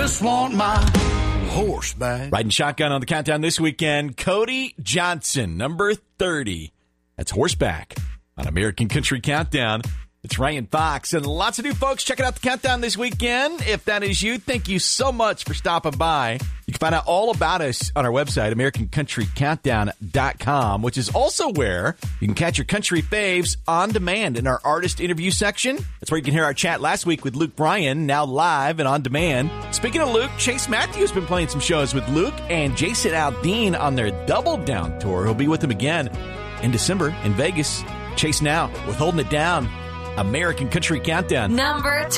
just want my horse back. Riding shotgun on the countdown this weekend, Cody Johnson, number 30. That's Horseback on American Country Countdown. It's Ryan Fox and lots of new folks checking out the countdown this weekend. If that is you, thank you so much for stopping by. You can find out all about us on our website, AmericanCountryCountdown.com, which is also where you can catch your country faves on demand in our artist interview section. That's where you can hear our chat last week with Luke Bryan, now live and on demand. Speaking of Luke, Chase Matthews has been playing some shows with Luke and Jason Aldean on their Double Down tour. He'll be with them again in December in Vegas. Chase now with Holding It Down. American Country Countdown. Number